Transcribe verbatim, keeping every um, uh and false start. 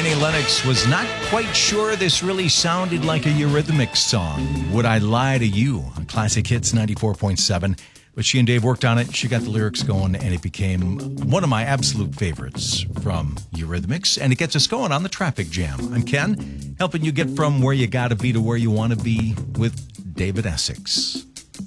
Annie Lennox was not quite sure this really sounded like a Eurythmics song. Would I Lie to You on Classic Hits ninety-four point seven. But she and Dave worked on it. She got the lyrics going, and it became one of my absolute favorites from Eurythmics. And it gets us going on the Traffic Jam. I'm Ken, helping you get from where you got to be to where you want to be with David Essex.